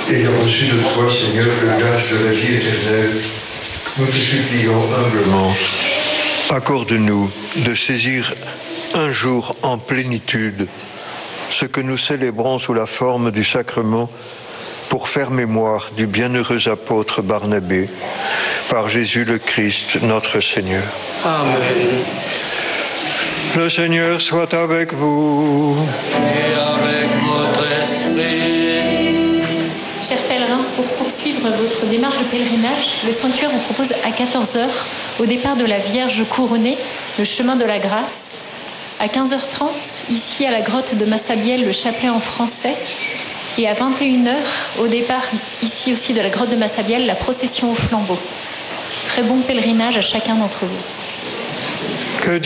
Ayant reçu de toi, Seigneur, le gage de la vie éternelle, nous te supplions humblement. Accorde-nous de saisir un jour en plénitude ce que nous célébrons sous la forme du sacrement pour faire mémoire du bienheureux apôtre Barnabé, par Jésus le Christ, notre Seigneur. Amen. Le Seigneur soit avec vous. Et avec votre esprit. Chers pèlerins, pour poursuivre votre démarche de pèlerinage, le sanctuaire vous propose à 14h, au départ de la Vierge couronnée, le chemin de la grâce. À 15h30, ici à la grotte de Massabielle, le chapelet en français. Et à 21h, au départ, ici aussi de la grotte de Massabielle, la procession au flambeau. Très bon pèlerinage à chacun d'entre vous.